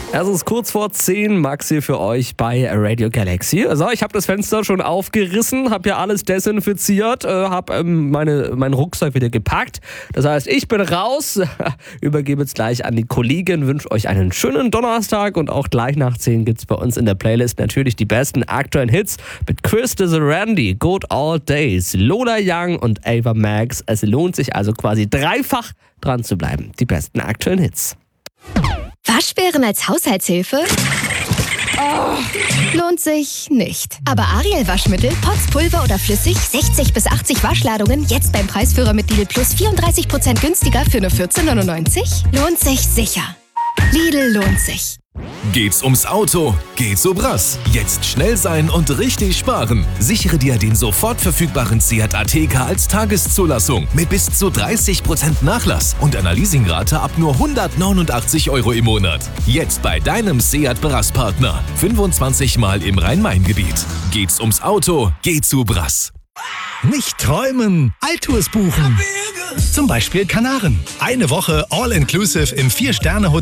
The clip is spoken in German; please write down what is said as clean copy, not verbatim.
Es ist kurz vor 10, Max hier für euch bei Radio Galaxy. So, ich habe das Fenster schon aufgerissen, habe ja alles desinfiziert, habe meinen Rucksack wieder gepackt. Das heißt, ich bin raus, übergebe jetzt gleich an die Kollegin, wünsche euch einen schönen Donnerstag und auch gleich nach 10 gibt's bei uns in der Playlist natürlich die besten aktuellen Hits mit Chris Randy, Good Old Days, Lola Young und Ava Max. Es lohnt sich also quasi dreifach dran zu bleiben. Die besten aktuellen Hits. Waschbären als Haushaltshilfe? Lohnt sich nicht. Aber Ariel Waschmittel, Pots, Pulver oder flüssig, 60 bis 80 Waschladungen, jetzt beim Preisführer mit Lidl Plus 34% günstiger für nur 14,99? Lohnt sich sicher. Lidl lohnt sich. Geht's ums Auto? Geht's so Brass. Jetzt schnell sein und richtig sparen. Sichere dir den sofort verfügbaren Seat Ateca als Tageszulassung mit bis zu 30% Nachlass und einer Leasingrate ab nur 189 € im Monat. Jetzt bei deinem Seat Brass-Partner. 25 Mal im Rhein-Main-Gebiet. Geht's ums Auto? Geht's so Brass. Nicht träumen, Altours buchen. Zum Beispiel Kanaren. Eine Woche All-Inclusive im 4-Sterne-Hotel.